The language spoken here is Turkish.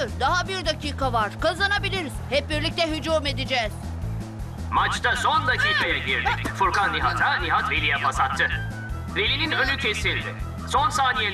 Hayır, daha 1 dakika var. Kazanabiliriz. Hep birlikte hücum edeceğiz. Maçta son dakikaya girdik. Furkan Nihat'a, Nihat Veli'ye pas attı. Veli'nin önü kesildi. Son saniyeler